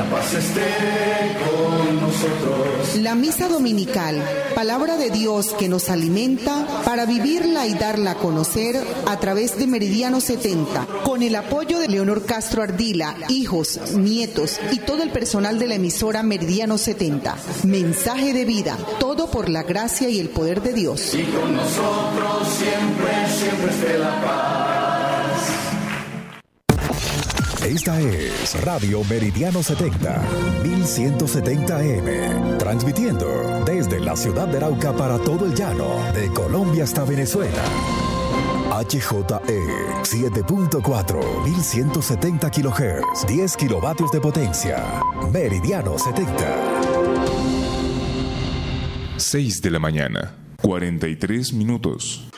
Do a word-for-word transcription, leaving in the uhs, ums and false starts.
paz esté con nosotros. La misa dominical, palabra de Dios que nos alimenta para vivirla y darla a conocer a través de Meridiano setenta, con el apoyo de Leonor Castro Ardila, hijos, nietos y todo el personal de la emisora Meridiano setenta. Mensaje de vida, todo por la gracia y el poder de Dios. Y con nosotros siempre, siempre esté la paz. Esta es Radio Meridiano setenta, mil ciento setenta A M, transmitiendo desde la ciudad de Arauca para todo el llano, de Colombia hasta Venezuela. H J E siete punto cuatro, mil ciento setenta kilohertz, diez kilovatios de potencia. Meridiano setenta. seis de la mañana, cuarenta y tres minutos.